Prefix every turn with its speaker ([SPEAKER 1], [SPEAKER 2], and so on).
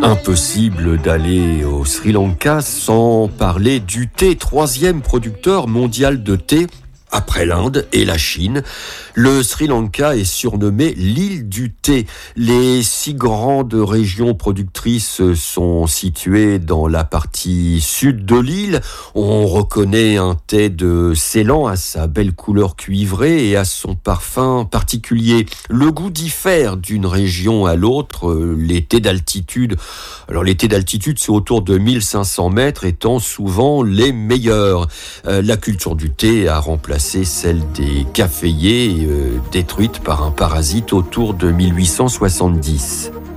[SPEAKER 1] Impossible d'aller au Sri Lanka sans parler du thé, troisième producteur mondial de thé. Après l'Inde et la Chine, le Sri Lanka est surnommé l'île du thé. Les 6 grandes régions productrices sont situées dans la partie sud de l'île. On reconnaît un thé de Ceylan à sa belle couleur cuivrée et à son parfum particulier. Le goût diffère d'une région à l'autre. Les thés d'altitude, c'est autour de 1500 mètres, étant souvent les meilleurs. La culture du thé a remplacé celle des caféiers, détruite par un parasite autour de 1870.